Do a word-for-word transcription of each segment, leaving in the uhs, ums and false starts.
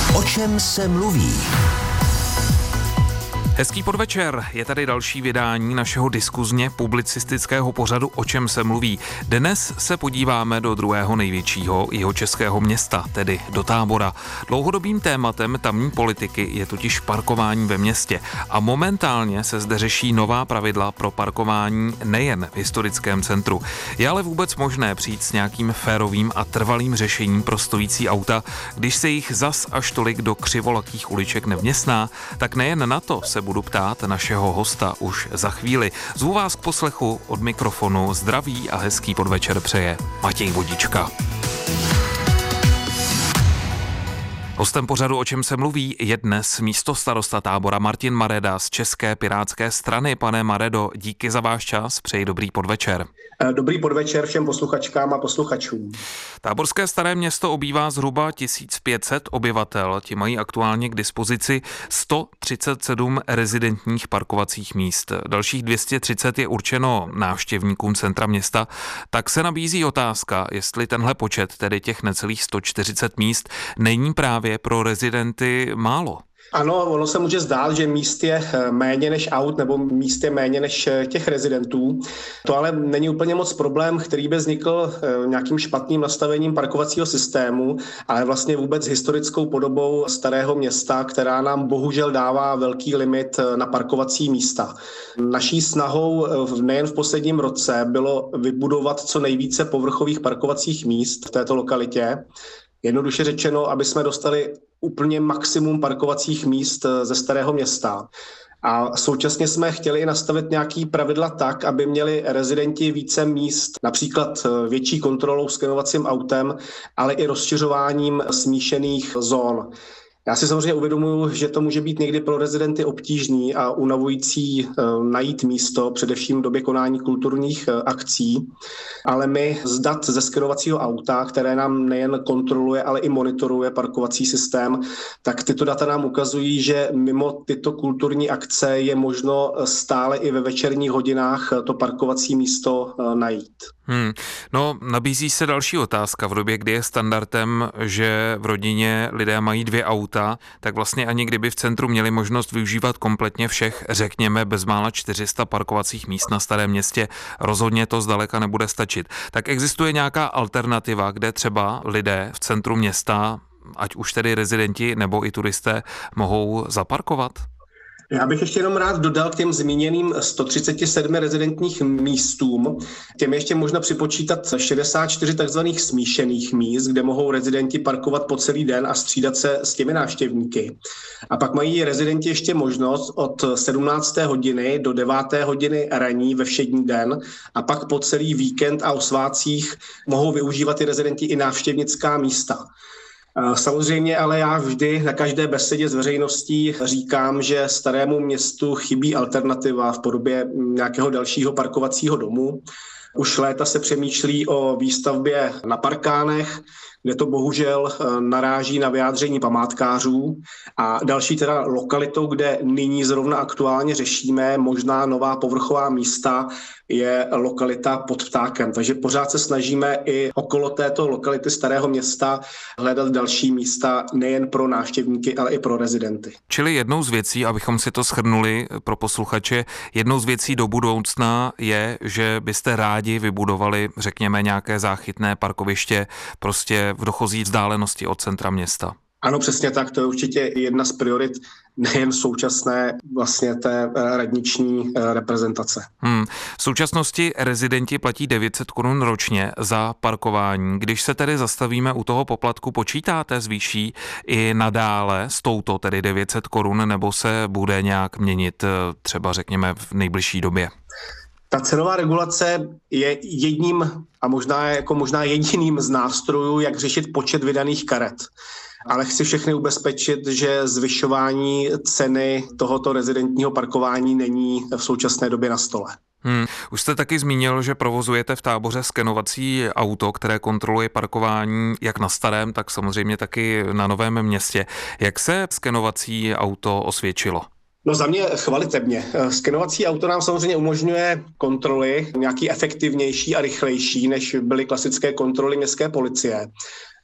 O čem se mluví? Hezký podvečer, je tady další vydání našeho diskuzně publicistického pořadu O čem se mluví. Dnes se podíváme do druhého největšího jihočeského města, tedy do Tábora. Dlouhodobým tématem tamní politiky je totiž parkování ve městě a momentálně se zde řeší nová pravidla pro parkování nejen v historickém centru. Je ale vůbec možné přijít s nějakým férovým a trvalým řešením pro stojící auta, když se jich zas až tolik do křivolakých uliček nevměstná, tak nejen na to se budu ptát našeho hosta už za chvíli. Zvu vás k poslechu od mikrofonu. Zdraví a hezký podvečer přeje Matěj Vodička. Hostem pořadu O čem se mluví je dnes místostarosta Tábora Martin Mareda z České pirátské strany. Pane Maredo, díky za váš čas, přeji dobrý podvečer. Dobrý podvečer všem posluchačkám a posluchačům. Táborské Staré Město obývá zhruba tisíc pět set obyvatel. Ti mají aktuálně k dispozici sto třicet sedm rezidentních parkovacích míst. Dalších dvě stě třicet je určeno návštěvníkům centra města. Tak se nabízí otázka, jestli tenhle počet, tedy těch necelých sto čtyřicet míst, není právě pro rezidenty málo. Ano, ono se může zdát, že míst je méně než aut nebo míst je méně než těch rezidentů. To ale není úplně moc problém, který by vznikl nějakým špatným nastavením parkovacího systému, ale vlastně vůbec historickou podobou Starého Města, která nám bohužel dává velký limit na parkovací místa. Naší snahou nejen v posledním roce bylo vybudovat co nejvíce povrchových parkovacích míst v této lokalitě. Jednoduše řečeno, aby jsme dostali úplně maximum parkovacích míst ze Starého Města. A současně jsme chtěli i nastavit nějaký pravidla tak, aby měli rezidenti více míst, například větší kontrolou skenovacím autem, ale i rozšiřováním smíšených zón. Já si samozřejmě uvědomuji, že to může být někdy pro rezidenty obtížný a unavující najít místo, především v době konání kulturních akcí, ale my z dat ze skenovacího auta, které nám nejen kontroluje, ale i monitoruje parkovací systém, tak tyto data nám ukazují, že mimo tyto kulturní akce je možno stále i ve večerních hodinách to parkovací místo najít. Hmm. No, nabízí se další otázka. V době, kdy je standardem, že v rodině lidé mají dvě auta, tak vlastně ani kdyby v centru měli možnost využívat kompletně všech, řekněme, bezmála čtyři sta parkovacích míst na Starém Městě, rozhodně to zdaleka nebude stačit. Tak existuje nějaká alternativa, kde třeba lidé v centru města, ať už tedy rezidenti nebo i turisté, mohou zaparkovat? Já bych ještě jenom rád dodal k těm zmíněným sto třicet sedm rezidentních místům. Těm ještě možno připočítat šedesát čtyři takzvaných smíšených míst, kde mohou rezidenti parkovat po celý den a střídat se s těmi návštěvníky. A pak mají rezidenti ještě možnost od sedmnácté hodiny do deváté hodiny ranní ve všední den a pak po celý víkend a o svátcích mohou využívat i rezidenti i návštěvnická místa. Samozřejmě, ale já vždy na každé besedě s veřejností říkám, že Starému Městu chybí alternativa v podobě nějakého dalšího parkovacího domu. Už léta se přemýšlí o výstavbě na parkánech, kde to bohužel naráží na vyjádření památkářů. A další teda lokalitou, kde nyní zrovna aktuálně řešíme možná nová povrchová místa, je lokalita Pod Ptákem. Takže pořád se snažíme i okolo této lokality Starého Města hledat další místa nejen pro návštěvníky, ale i pro rezidenty. Čili jednou z věcí, abychom si to shrnuli pro posluchače, jednou z věcí do budoucna je, že byste rádi vybudovali, řekněme, nějaké záchytné parkoviště prostě v dochozí vzdálenosti od centra města. Ano, přesně tak, to je určitě jedna z priorit nejen současné vlastně té radniční reprezentace. Hmm. V současnosti rezidenti platí devět set korun ročně za parkování. Když se tedy zastavíme u toho poplatku, počítáte zvýší i nadále s touto tedy devět set korun, nebo se bude nějak měnit třeba řekněme v nejbližší době? Ta cenová regulace je jedním a možná jako možná jediným z nástrojů, jak řešit počet vydaných karet. Ale chci všechny ubezpečit, že zvyšování ceny tohoto rezidentního parkování není v současné době na stole. Hmm. Už jste taky zmínil, že provozujete v Táboře skenovací auto, které kontroluje parkování jak na Starém, tak samozřejmě taky na Novém Městě. Jak se skenovací auto osvědčilo? No za mě chvalitebně. Skenovací auto nám samozřejmě umožňuje kontroly nějaký efektivnější a rychlejší, než byly klasické kontroly městské policie.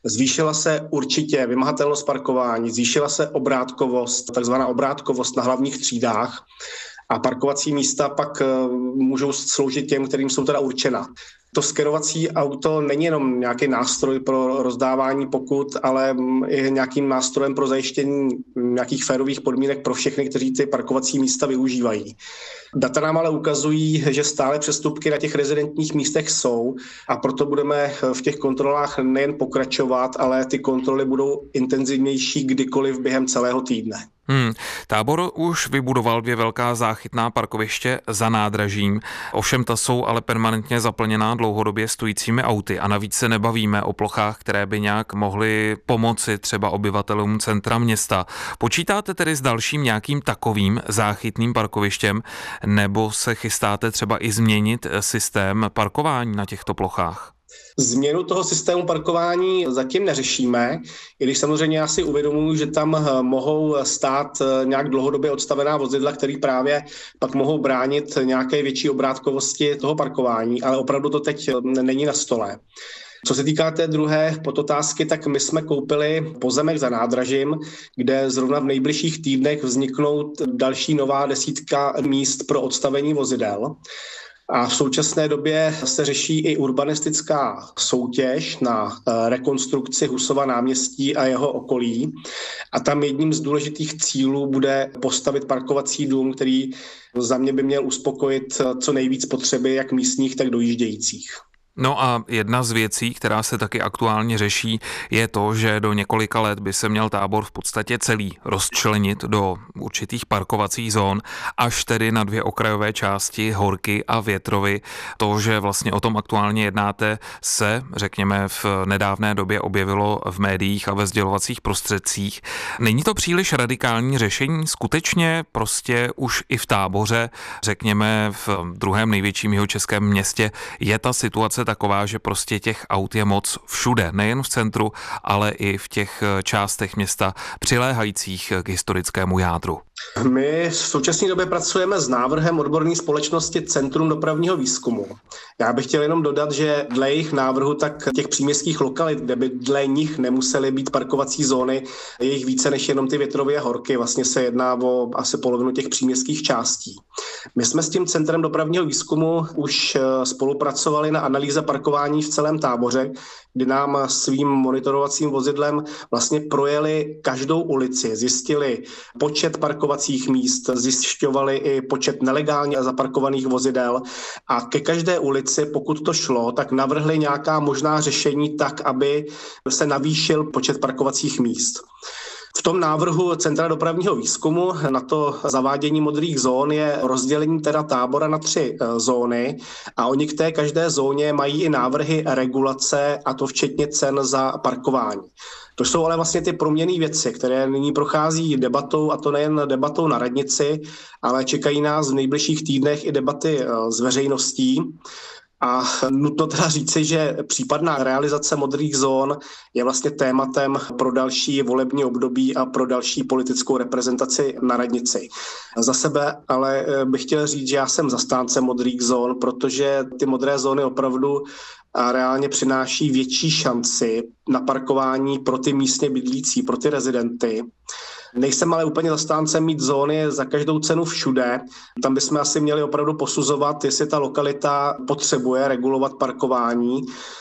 Zvýšila se určitě vymahatelnost parkování, zvýšila se obrátkovost, takzvaná obrátkovost na hlavních třídách a parkovací místa pak můžou sloužit těm, kterým jsou teda určena. To skerovací auto není jenom nějaký nástroj pro rozdávání pokut, ale i nějakým nástrojem pro zajištění nějakých férových podmínek pro všechny, kteří ty parkovací místa využívají. Data nám ale ukazují, že stále přestupky na těch rezidentních místech jsou a proto budeme v těch kontrolách nejen pokračovat, ale ty kontroly budou intenzivnější kdykoliv během celého týdne. Hmm. Tábor už vybudoval dvě velká záchytná parkoviště za nádražím, ovšem ta jsou ale permanentně zaplněná dlouhodobě stojícími auty a navíc se nebavíme o plochách, které by nějak mohly pomoci třeba obyvatelům centra města. Počítáte tedy s dalším nějakým takovým záchytným parkovištěm nebo se chystáte třeba i změnit systém parkování na těchto plochách? Změnu toho systému parkování zatím neřešíme, i když samozřejmě já si uvědomuji, že tam mohou stát nějak dlouhodobě odstavená vozidla, které právě pak mohou bránit nějaké větší obrátkovosti toho parkování, ale opravdu to teď není na stole. Co se týká té druhé podotázky, tak my jsme koupili pozemek za nádražím, kde zrovna v nejbližších týdnech vzniknou další nová desítka míst pro odstavení vozidel. A v současné době se řeší i urbanistická soutěž na rekonstrukci Husova náměstí a jeho okolí. A tam jedním z důležitých cílů bude postavit parkovací dům, který za mě by měl uspokojit co nejvíc potřeby jak místních, tak dojíždějících. No a jedna z věcí, která se taky aktuálně řeší, je to, že do několika let by se měl Tábor v podstatě celý rozčlenit do určitých parkovacích zón, až tedy na dvě okrajové části, Horky a Větrovy. To, že vlastně o tom aktuálně jednáte, se, řekněme, v nedávné době objevilo v médiích a ve sdělovacích prostředcích. Není to příliš radikální řešení? Skutečně prostě už i v Táboře, řekněme v druhém největším jihočeském městě, je ta situace taková, že prostě těch aut je moc všude, nejen v centru, ale i v těch částech města přiléhajících k historickému jádru. My v současné době pracujeme s návrhem odborné společnosti Centrum dopravního výzkumu. Já bych chtěl jenom dodat, že dle jejich návrhu tak těch příměstských lokalit, kde by dle nich nemusely být parkovací zóny, je jich více než jenom ty Větrovy a Horky. Vlastně se jedná o asi polovinu těch příměstských částí. My jsme s tím Centrem dopravního výzkumu už spolupracovali na analýze parkování v celém Táboře, kdy nám svým monitorovacím vozidlem vlastně projeli každou ulici, zjistili počet parkovacích míst, zjišťovali i počet nelegálně zaparkovaných vozidel a ke každé ulici, pokud to šlo, tak navrhli nějaká možná řešení tak, aby se navýšil počet parkovacích míst. V tom návrhu Centra dopravního výzkumu na to zavádění modrých zón je rozdělení teda Tábora na tři zóny a oni k té každé zóně mají i návrhy regulace, a to včetně cen za parkování. To jsou ale vlastně ty proměnné věci, které nyní prochází debatou, a to nejen debatou na radnici, ale čekají nás v nejbližších týdnech i debaty s veřejností. A nutno teda říci, že případná realizace modrých zón je vlastně tématem pro další volební období a pro další politickou reprezentaci na radnici. Za sebe ale bych chtěl říct, že já jsem zastáncem modrých zón, protože ty modré zóny opravdu a reálně přináší větší šanci na parkování pro ty místně bydlící, pro ty rezidenty. Nejsem ale úplně zastáncem mít zóny za každou cenu všude. Tam bychom asi měli opravdu posuzovat, jestli ta lokalita potřebuje regulovat parkování.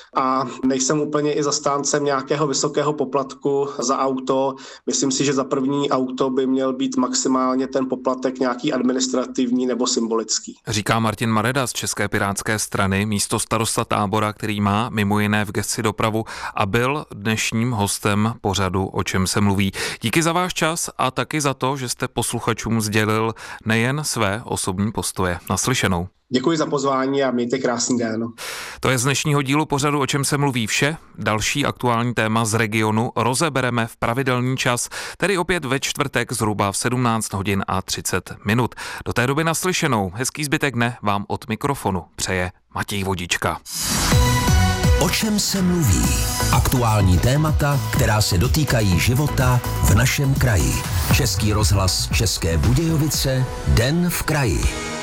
A nejsem úplně i zastáncem nějakého vysokého poplatku za auto. Myslím si, že za první auto by měl být maximálně ten poplatek nějaký administrativní nebo symbolický. Říká Martin Mareda z České pirátské strany, místostarosta Tábora, který má mimo jiné v gesci dopravu a byl dnešním hostem pořadu O čem se mluví. Díky za váš čas a taky za to, že jste posluchačům sdělil nejen své osobní postoje. Naslyšenou. Děkuji za pozvání a mějte krásný den. To je z dnešního dílu pořadu O čem se mluví vše. Další aktuální téma z regionu rozebereme v pravidelný čas, tedy opět ve čtvrtek zhruba v sedmnáct hodin a třicet minut. Do té doby naslyšenou. Hezký zbytek dne vám od mikrofonu přeje Matěj Vodička. O čem se mluví? Aktuální témata, která se dotýkají života v našem kraji. Český rozhlas České Budějovice, Den v kraji.